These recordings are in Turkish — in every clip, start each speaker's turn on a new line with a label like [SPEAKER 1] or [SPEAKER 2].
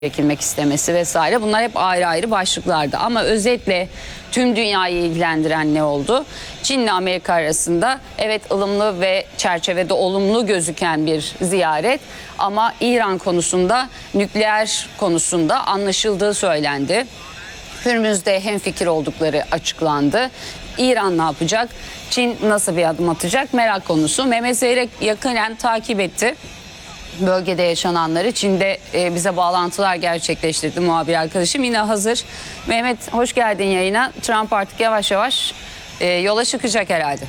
[SPEAKER 1] çekilmek istemesi vesaire, bunlar hep ayrı ayrı başlıklardı. Ama özetle tüm dünyayı ilgilendiren ne oldu? Çin ile Amerika arasında evet ılımlı ve çerçevede olumlu gözüken bir ziyaret, ama İran konusunda, nükleer konusunda anlaşıldığı söylendi. Hürmüz'de hemfikir oldukları açıklandı. İran ne yapacak? Çin nasıl bir adım atacak? Merak konusu. Mehmet Zeyrek yakinen takip etti bölgede yaşananları. Çin'de bize bağlantılar gerçekleştirdi muhabir arkadaşım. Yine hazır. Mehmet, hoş geldin yayına. Trump artık yavaş yavaş yola çıkacak herhalde.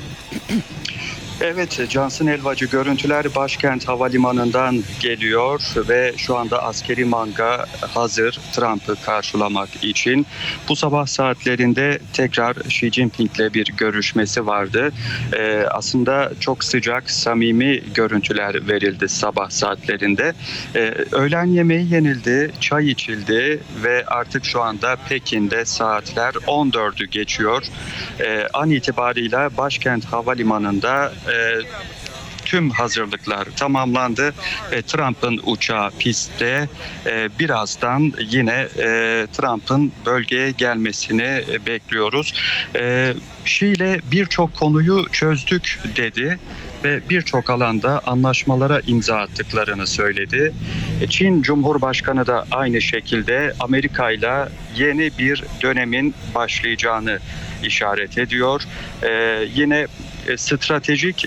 [SPEAKER 2] Evet, Cansın Elvacı, görüntüler başkent havalimanından geliyor ve şu anda askeri manga hazır Trump'ı karşılamak için. Bu sabah saatlerinde tekrar Xi Jinping'le bir görüşmesi vardı. Aslında çok sıcak, samimi görüntüler verildi sabah saatlerinde. Öğlen yemeği yenildi, çay içildi ve artık şu anda Pekin'de saatler 14'ü geçiyor. An itibarıyla başkent havalimanında tüm hazırlıklar tamamlandı. Trump'ın uçağı pistte. Birazdan yine Trump'ın bölgeye gelmesini bekliyoruz. Xi ile birçok konuyu çözdük dedi ve birçok alanda anlaşmalara imza attıklarını söyledi. Çin Cumhurbaşkanı da aynı şekilde Amerika ile yeni bir dönemin başlayacağını işaret ediyor. Yine stratejik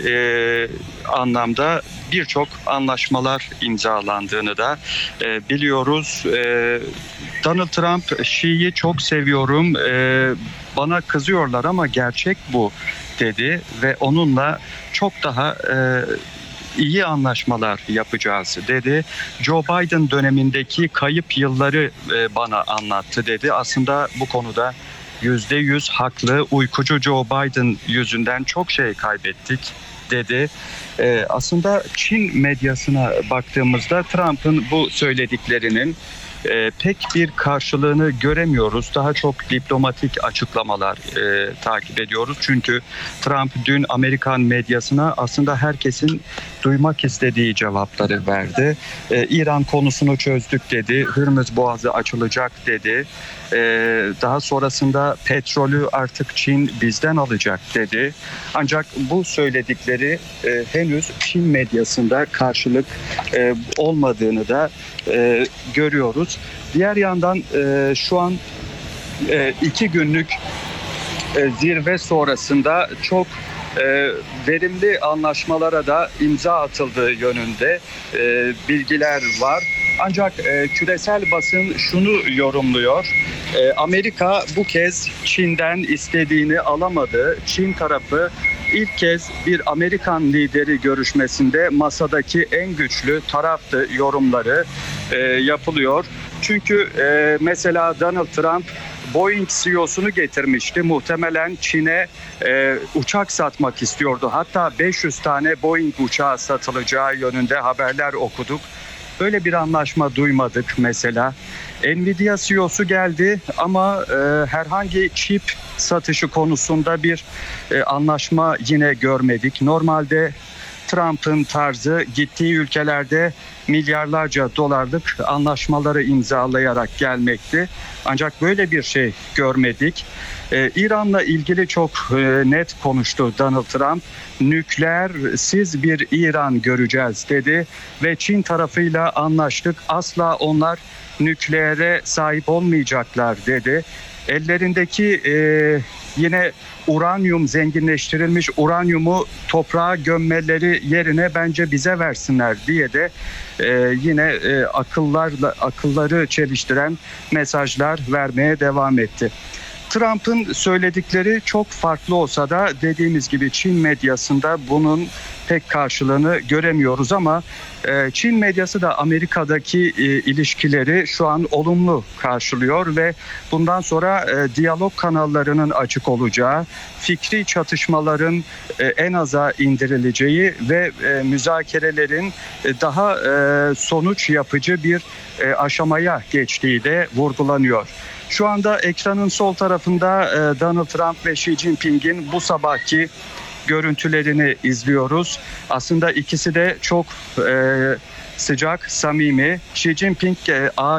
[SPEAKER 2] anlamda birçok anlaşmalar imzalandığını da biliyoruz. Donald Trump, Xi'yi çok seviyorum, bana kızıyorlar ama gerçek bu dedi ve onunla çok daha iyi anlaşmalar yapacağız dedi. Joe Biden dönemindeki kayıp yılları bana anlattı dedi. Aslında bu konuda %100 haklı. Uykucu Joe Biden yüzünden çok şey kaybettik dedi. Aslında Çin medyasına baktığımızda Trump'ın bu söylediklerinin pek bir karşılığını göremiyoruz. Daha çok diplomatik açıklamalar takip ediyoruz. Çünkü Trump dün Amerikan medyasına aslında herkesin duymak istediği cevapları verdi. İran konusunu çözdük dedi. Hürmüz Boğazı açılacak dedi. Daha sonrasında petrolü artık Çin bizden alacak dedi. Ancak bu söyledikleri henüz Çin medyasında karşılık olmadığını da görüyoruz. Diğer yandan şu an 2 günlük zirve sonrasında çok verimli anlaşmalara da imza atıldığı yönünde bilgiler var. Ancak küresel basın şunu yorumluyor. Amerika bu kez Çin'den istediğini alamadı. Çin tarafı ilk kez bir Amerikan lideri görüşmesinde masadaki en güçlü taraftı yorumları yapılıyor. Çünkü mesela Donald Trump Boeing CEO'sunu getirmişti. Muhtemelen Çin'e uçak satmak istiyordu. Hatta 500 tane Boeing uçağı satılacağı yönünde haberler okuduk. Böyle bir anlaşma duymadık mesela. Nvidia CEO'su geldi ama herhangi çip satışı konusunda bir anlaşma yine görmedik. Normalde Trump'ın tarzı gittiği ülkelerde milyarlarca dolarlık anlaşmaları imzalayarak gelmekti. Ancak böyle bir şey görmedik. İran'la ilgili çok net konuştu Donald Trump. Nükleersiz bir İran göreceğiz dedi ve Çin tarafıyla anlaştık. Asla onlar nükleere sahip olmayacaklar dedi. Ellerindeki yine uranyum, zenginleştirilmiş uranyumu toprağa gömmeleri yerine bence bize versinler diye de yine akılları çeliştiren mesajlar vermeye devam etti. Trump'ın söyledikleri çok farklı olsa da dediğimiz gibi Çin medyasında bunun pek karşılığını göremiyoruz ama Çin medyası da Amerika'daki ilişkileri şu an olumlu karşılıyor ve bundan sonra diyalog kanallarının açık olacağı, fikri çatışmaların en aza indirileceği ve müzakerelerin daha sonuç yapıcı bir aşamaya geçtiği de vurgulanıyor. Şu anda ekranın sol tarafında Donald Trump ve Xi Jinping'in bu sabahki görüntülerini izliyoruz. Aslında ikisi de çok sıcak, samimi. Xi Jinping